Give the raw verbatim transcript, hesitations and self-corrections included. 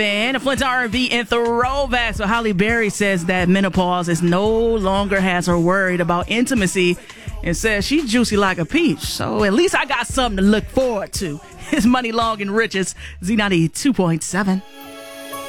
And a Flint R and B and throwback. So Halle Berry says that menopause is no longer has her worried about intimacy and says she's juicy like a peach. So at least I got something to look forward to. It's Money Long and Riches, Z ninety-two point seven.